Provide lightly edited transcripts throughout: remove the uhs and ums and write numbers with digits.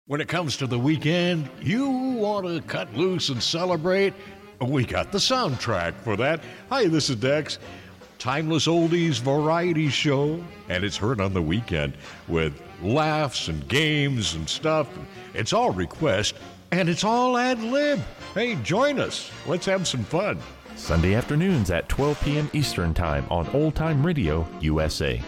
When it comes to the weekend, you want to cut loose and celebrate? We got the soundtrack for that. Hi, this is Dex. Timeless oldies variety show, and it's heard on the weekend with laughs and games and stuff. It's all request, and it's all ad-lib. Hey, join us. Let's have some fun. Sunday afternoons at 12 p.m. Eastern Time on Old Time Radio USA.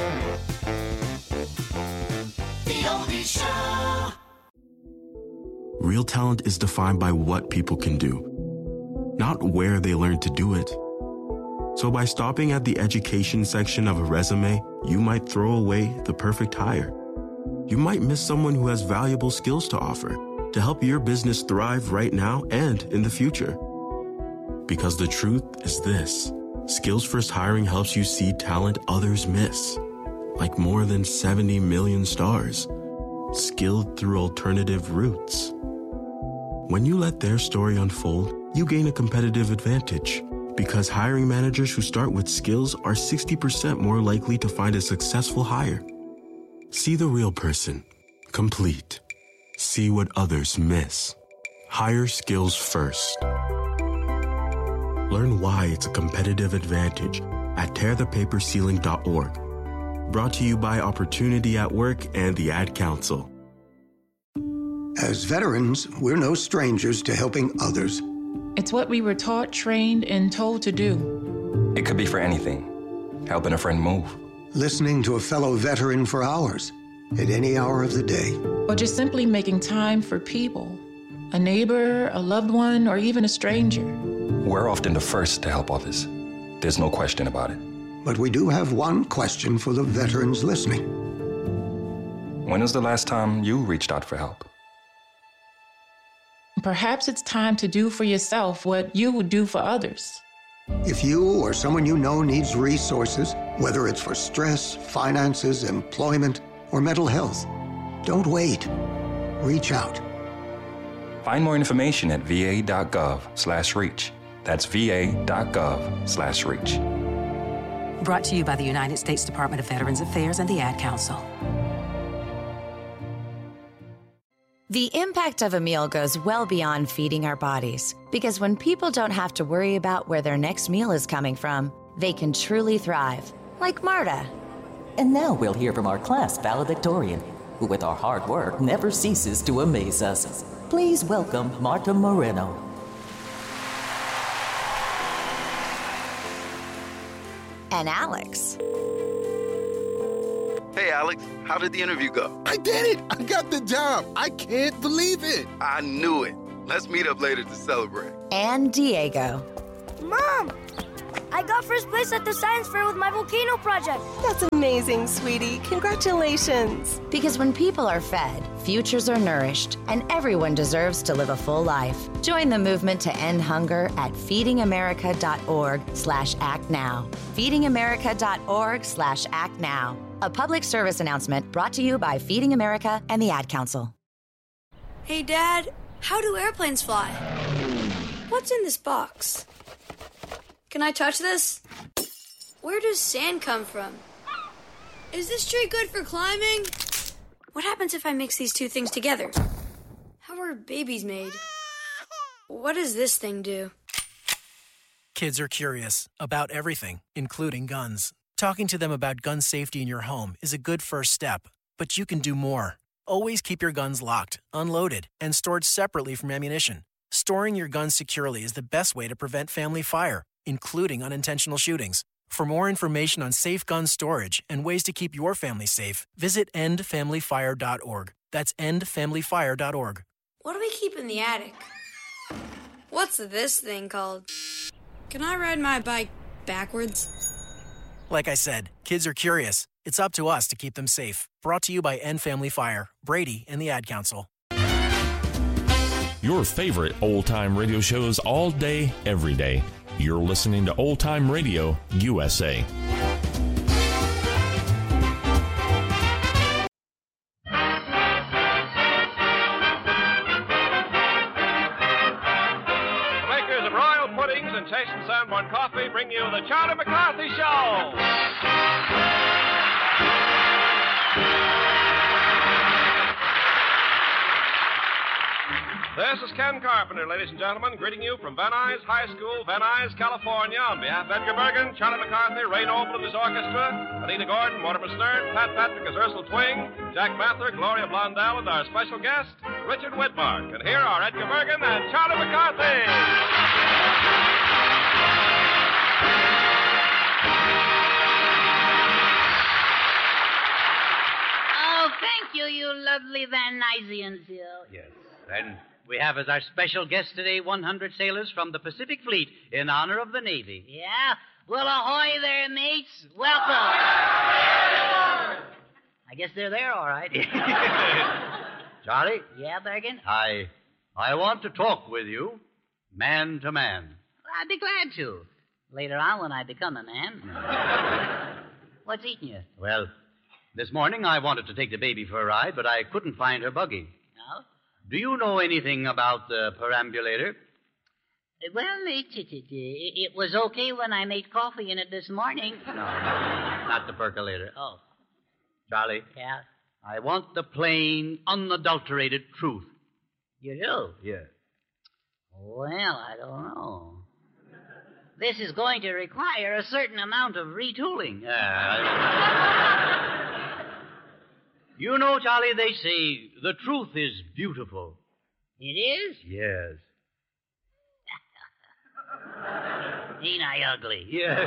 The Oldie Show. Real talent is defined by what people can do, not where they learn to do it. So by stopping at the education section of a resume, you might throw away the perfect hire. You might miss someone who has valuable skills to offer to help your business thrive right now and in the future. Because the truth is this: Skills First Hiring helps you see talent others miss, like more than 70 million stars, skilled through alternative routes. When you let their story unfold, you gain a competitive advantage, because hiring managers who start with skills are 60% more likely to find a successful hire. See the real person, complete. See what others miss. Hire skills first. Learn why it's a competitive advantage at tearthepaperceiling.org. Brought to you by Opportunity at Work and the Ad Council. As veterans, we're no strangers to helping others. It's what we were taught, trained, and told to do. It could be for anything. Helping a friend move. Listening to a fellow veteran for hours, at any hour of the day. Or just simply making time for people. A neighbor, a loved one, or even a stranger. We're often the first to help others. There's no question about it. But we do have one question for the veterans listening. When was the last time you reached out for help? Perhaps it's time to do for yourself what you would do for others. If you or someone you know needs resources, whether it's for stress, finances, employment, or mental health, don't wait. Reach out. Find more information at va.gov/reach. That's va.gov/reach. Brought to you by the United States Department of Veterans Affairs and the Ad Council. The impact of a meal goes well beyond feeding our bodies, because when people don't have to worry about where their next meal is coming from, they can truly thrive, like Marta. And now we'll hear from our class valedictorian, who with our hard work never ceases to amaze us. Please welcome Marta Moreno. And Alex. Hey, Alex, how did the interview go? I did it! I got the job! I can't believe it! I knew it. Let's meet up later to celebrate. And Diego. Mom! I got first place at the science fair with my volcano project. That's amazing, sweetie. Congratulations. Because when people are fed, futures are nourished, and everyone deserves to live a full life. Join the movement to end hunger at feedingamerica.org/actnow. feedingamerica.org/actnow. A public service announcement brought to you by Feeding America and the Ad Council. Hey, Dad, how do airplanes fly? What's in this box? Can I touch this? Where does sand come from? Is this tree good for climbing? What happens if I mix these two things together? How are babies made? What does this thing do? Kids are curious about everything, including guns. Talking to them about gun safety in your home is a good first step, but you can do more. Always keep your guns locked, unloaded, and stored separately from ammunition. Storing your guns securely is the best way to prevent family fire, including unintentional shootings. For more information on safe gun storage and ways to keep your family safe, visit endfamilyfire.org. That's endfamilyfire.org. What do we keep in the attic? What's this thing called? Can I ride my bike backwards? Like I said, kids are curious. It's up to us to keep them safe. Brought to you by End Family Fire, Brady, and the Ad Council. Your favorite old-time radio shows all day, every day. You're listening to Old Time Radio USA. Makers of Royal Puddings and Taste and Sanborn Coffee bring you the Charlie McCarthy Show. This is Ken Carpenter, ladies and gentlemen, greeting you from Van Nuys High School, Van Nuys, California. On behalf of Edgar Bergen, Charlie McCarthy, Ray Noble and his orchestra, Anita Gordon, Mortimer Stern, Pat Patrick as Ursula Twing, Jack Mather, Gloria Blondell, and our special guest, Richard Whitmark. And here are Edgar Bergen and Charlie McCarthy. Oh, thank you, you lovely Van Nuysians. Yes, and we have as our special guest today 100 sailors from the Pacific Fleet in honor of the Navy. Yeah? Well, ahoy there, mates. Welcome. I guess they're there, all right. Charlie? Yeah, Bergen? I want to talk with you, man to man. I'd be glad to. Later on when I become a man. What's eating you? Well, this morning I wanted to take the baby for a ride, but I couldn't find her buggy. No? Do you know anything about the perambulator? Well, it was okay when I made coffee in it this morning. No, not the percolator. Oh. Charlie? Yeah? I want the plain, unadulterated truth. You do? Yeah. Well, I don't know. This is going to require a certain amount of retooling. You know, Charlie, they say the truth is beautiful. It is? Yes. Ain't I ugly? Yes.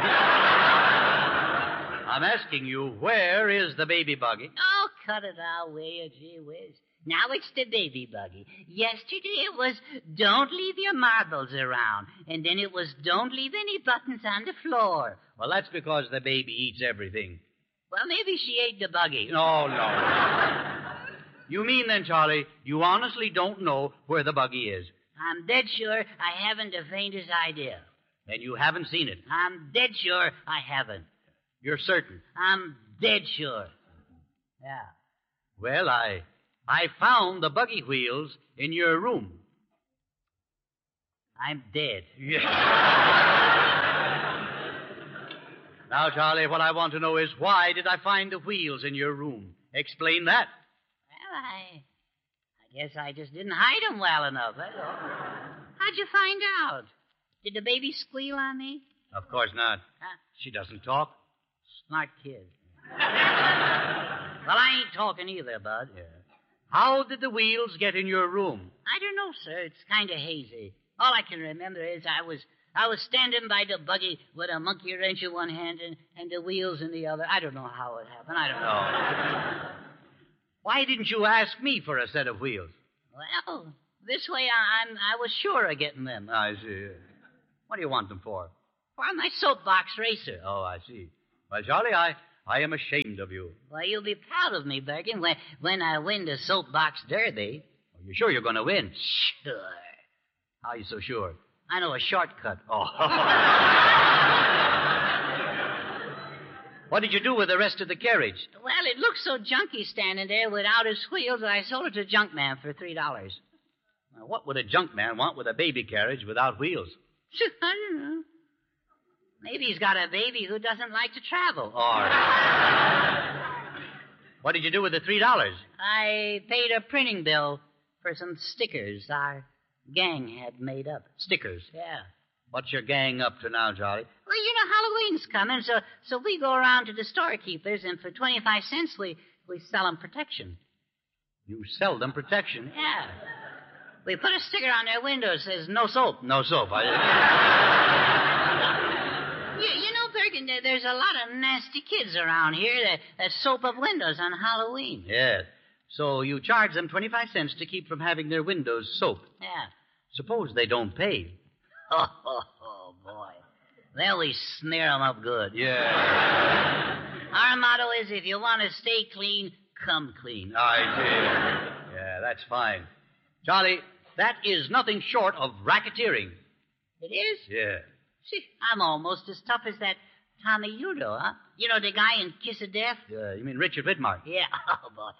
I'm asking you, where is the baby buggy? Oh, cut it out, will you, gee whiz. Now it's the baby buggy. Yesterday it was, don't leave your marbles around. And then it was, don't leave any buttons on the floor. Well, that's because the baby eats everything. Well, maybe she ate the buggy. No. You mean then, Charlie, you honestly don't know where the buggy is? I'm dead sure I haven't the faintest idea. Then you haven't seen it? I'm dead sure I haven't. You're certain? I'm dead sure. Yeah. Well, I found the buggy wheels in your room. I'm dead. Yeah. Now, Charlie, what I want to know is why did I find the wheels in your room? Explain that. Well, I guess I just didn't hide them well enough, that's all. How'd you find out? Did the baby squeal on me? Of course not. Huh? She doesn't talk. Smart kid. Well, I ain't talking either, Bud. Yeah. How did the wheels get in your room? I don't know, sir. It's kind of hazy. All I can remember is I was standing by the buggy with a monkey wrench in one hand and the wheels in the other. I don't know how it happened. I don't know. Why didn't you ask me for a set of wheels? Well, this way I was sure of getting them. I see. What do you want them for? For my soapbox racer. Oh, I see. Well, Charlie, I am ashamed of you. Well, you'll be proud of me, Bergen, when I win the soapbox derby. Are you sure you're going to win? Sure. How are you so sure? I know a shortcut. Oh. What did you do with the rest of the carriage? Well, it looked so junky standing there without his wheels that I sold it to a junk man for $3. Now, what would a junk man want with a baby carriage without wheels? I don't know. Maybe he's got a baby who doesn't like to travel. All right. What did you do with the $3? I paid a printing bill for some stickers our gang had made up. Stickers? Yeah. What's your gang up to now, Charlie? Well, you know, Halloween's coming, so we go around to the storekeepers, and for 25 cents we sell them protection. You sell them protection? Yeah. We put a sticker on their window that says, no soap. No soap. You know, Bergen, there's a lot of nasty kids around here that soap up windows on Halloween. Yes. So you charge them 25 cents to keep from having their windows soaped. Yeah. Suppose they don't pay. Oh, boy. Then we snare them up good. Yeah. Our motto is, if you want to stay clean, come clean. I see. Yeah, that's fine. Charlie, that is nothing short of racketeering. It is? Yeah. See, I'm almost as tough as that Tommy Udo, huh? You know, the guy in Kiss of Death? You mean Richard Whitmark? Yeah. Oh, boy.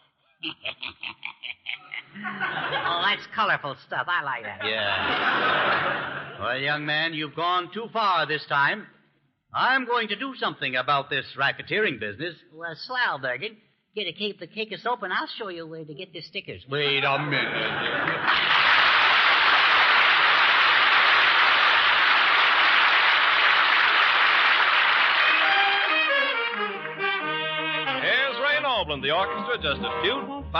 Oh, that's colorful stuff. I like that. Yeah. Well, young man, you've gone too far this time. I'm going to do something about this racketeering business. Well, swell, Bergen. Get a cape the cake is open. I'll show you where to get the stickers. Wait a minute. Noble and the orchestra just a tootin',